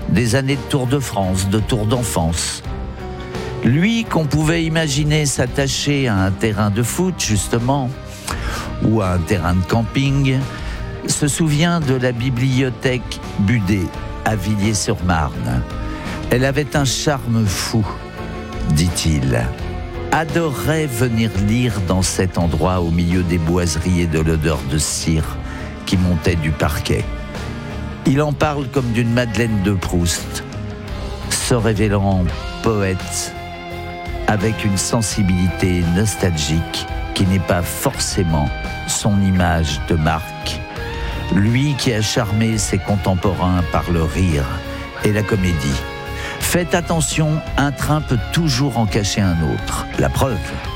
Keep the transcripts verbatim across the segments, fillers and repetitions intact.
des années de Tour de France, de Tour d'enfance. Lui qu'on pouvait imaginer s'attacher à un terrain de foot, justement, ou à un terrain de camping, se souvient de la bibliothèque Budet, à Villiers-sur-Marne. Elle avait un charme fou, dit-il. Adorait venir lire dans cet endroit au milieu des boiseries et de l'odeur de cire qui montait du parquet. Il en parle comme d'une Madeleine de Proust, se révélant poète avec une sensibilité nostalgique qui n'est pas forcément son image de marque. Lui qui a charmé ses contemporains par le rire et la comédie. Faites attention, un train peut toujours en cacher un autre. La preuve.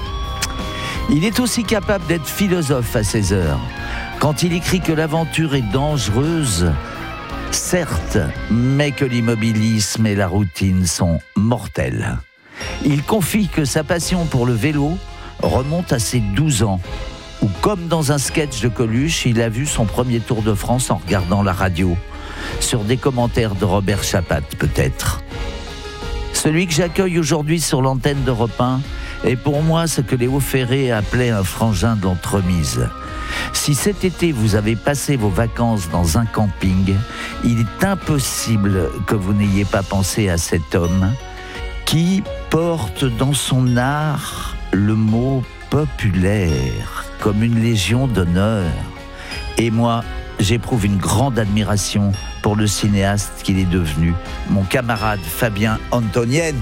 Il est aussi capable d'être philosophe à ses heures. Quand il écrit que l'aventure est dangereuse, certes, mais que l'immobilisme et la routine sont mortels. Il confie que sa passion pour le vélo remonte à ses douze ans, où, comme dans un sketch de Coluche, il a vu son premier Tour de France en regardant la radio, sur des commentaires de Robert Chapat, peut-être. Celui que j'accueille aujourd'hui sur l'antenne d'Europe un est pour moi ce que Léo Ferré appelait un frangin de l'entremise. Si cet été vous avez passé vos vacances dans un camping, il est impossible que vous n'ayez pas pensé à cet homme qui porte dans son art le mot populaire comme une légion d'honneur. Et moi, j'éprouve une grande admiration pour le cinéaste qu'il est devenu, mon camarade Fabien Antoniente.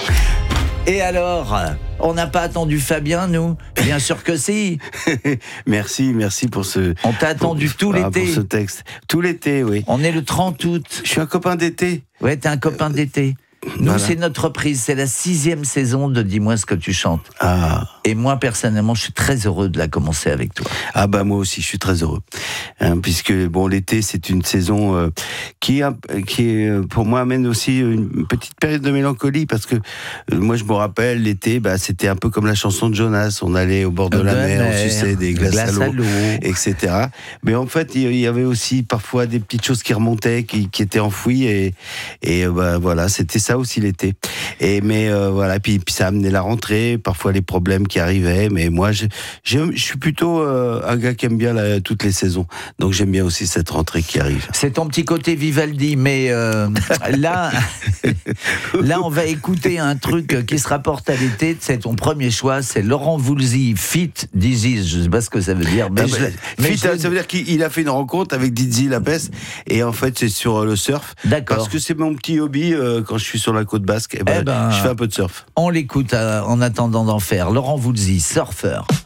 Et alors, on n'a pas attendu Fabien, nous ? Bien sûr que si. Merci, merci pour ce... On t'a attendu pour, tout ah, l'été. Pour ce texte. Tout l'été, oui. On est le trente août. Je suis un copain d'été. Ouais, t'es un copain d'été. Nous, voilà. C'est notre reprise, c'est la sixième saison de Dis-moi ce que tu chantes. Ah. Et moi, personnellement, je suis très heureux de la commencer avec toi. Ah bah moi aussi, je suis très heureux. Hein, puisque bon, l'été, c'est une saison euh, qui, a, qui est, pour moi, amène aussi une petite période de mélancolie, parce que euh, moi, je me rappelle, l'été, bah, c'était un peu comme la chanson de Jonas. On allait au bord de, de la, la mer, mer, on suçait des glaces, glaces à l'eau, et cetera. Mais en fait, il y avait aussi parfois des petites choses qui remontaient, qui, qui étaient enfouies, et, et bah, voilà, c'était ça aussi l'été. Et mais euh, voilà, puis, puis ça amenait la rentrée, parfois les problèmes qui arrivaient. Mais moi, je, je, je suis plutôt euh, un gars qui aime bien la, toutes les saisons. Donc j'aime bien aussi cette rentrée qui arrive. C'est ton petit côté Vivaldi, mais euh, là, là, on va écouter un truc qui se rapporte à l'été. C'est ton premier choix, c'est Laurent Voulzy, Fit Dizzy. Je sais pas ce que ça veut dire. Mais ah je, bah, mais fit, je... ça veut dire qu'il a fait une rencontre avec Dizzy Lapes, et en fait c'est sur le surf. D'accord. Parce que c'est mon petit hobby euh, quand je suis sur la côte basque. Et ben, eh ben, je fais un peu de surf. On l'écoute euh, en attendant d'en faire. Laurent Voulzy, surfeur.